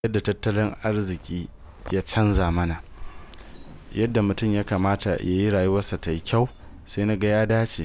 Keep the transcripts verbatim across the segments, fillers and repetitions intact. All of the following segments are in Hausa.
yadda tattalin arziki ya canza mana, yadda mutum ya kamata ya yi rayuwarsa ta yi kyau, sai na ga ya dace.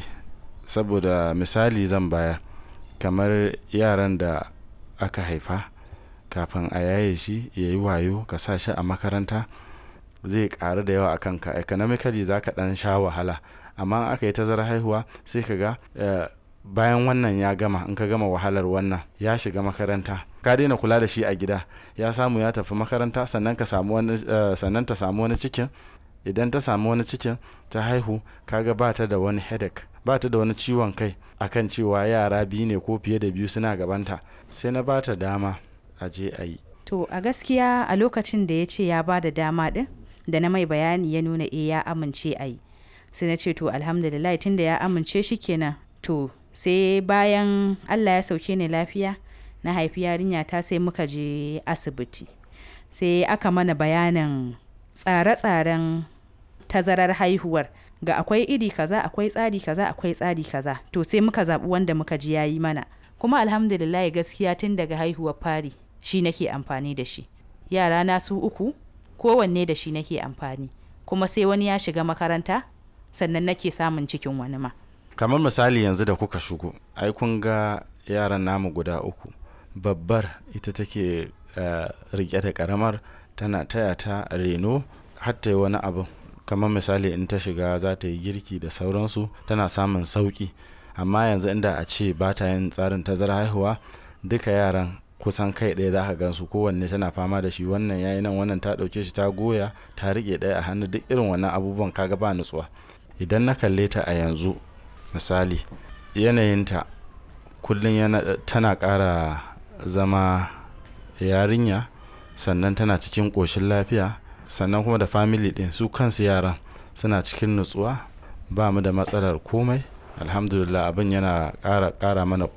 Saboda misali zan bayar, kamar yaran da aka haifa kafin a yaye shi ya yi wayo, ka sa shi a makaranta, zai ƙaru da yawa a kanka. Economically za ka ɗan sha wahala, amma aka yi tazarar haihuwa sai ka ga uh, bayan wannan ya gama, in ka gama wahalar wannan ya shiga makaranta, ka daina kula da shi a gida, ya samu ya tafi makaranta, sannan ka samu wani uh, sannan ta samu wani cikin. Idan ta samu wani cikin ta haihu, kaga ba ta da wani headache, ba ta da wani ciwon kai akan cewa yara biyu ne ko fiye da biyu suna gabanta. Sai na ba ta dama a je a yi. To a gaskiya a lokacin da ya ce ya ba da dama din, da na mai bayani ya nuna eh ya amince a yi, sai na ce to alhamdulillah tunda ya amince shi kenan. To sai bayan Allah ya sauke ni lafiya, na haifi yarinya ta, sai muka je asibiti, sai aka mana bayanin tsare-tsaren tazarar haihuwar, ga akwai iri kaza, akwai tsari kaza, akwai tsari kaza. To sai muka zaɓi wanda muka ji yayi mana, kuma alhamdulillah gaskiya tun daga haihuwar fari shi nake amfani da shi. Yara na su uku, kowanne da shi nake amfani, kuma sai wani ya shiga makaranta sannan nake samun cikin wani ma. Kamar misali yanzu da kuka shigo, ai kun ga yaran namu guda uku. Babbar ita take uh, riƙe da ƙaramar, tana taya ta reno har ta yi wani abu. Kamar misali in ta shiga za ta yi girki da sauransu, tana samun sauƙi. Amma yanzu inda a ce ba ta yin tsarin tazarar haihuwa, duka yaran kusan kai ɗaya za ka gansu, kowanne tana fama da shi. Wannan yayi nan, wannan ta ɗauke shi ta goya, ta riƙe ɗaya a hannu, duk irin wannan abubuwan kaga ba nutsuwa. Idan na kalle ta a yanzu misali, yanayinta kullum yana tana ƙara zama yarinya, sannan tana cikin ƙoshin lafiya, sannan kuma da family ɗin su kansu yaran suna cikin nutsuwa, ba mu da matsalar komai. Alhamdulillah abin yana ƙara ƙara mana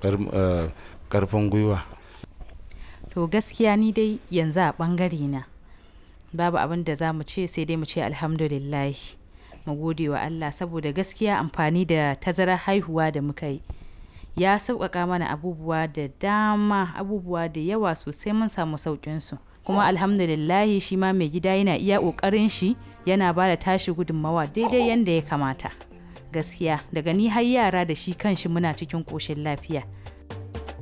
ƙarfin gwiwa. To gaskiya ni dai yanzu a ɓangare na babu abin da za mu ce, sai dai mu ce alhamdulillah, mu gode wa Allah, saboda gaskiya amfani da tazarar haihuwa da muka yi ya sauƙaƙa mana abubuwa da dama, abubuwa da yawa sosai mun samu sauƙinsu. Kuma alhamdulillah shi ma mai gida yana iya ƙoƙarin shi, yana ba da tashi gudunmawa daidai yadda ya kamata. Gaskiya daga ni har yara da shi kanshi muna cikin ƙoshin lafiya.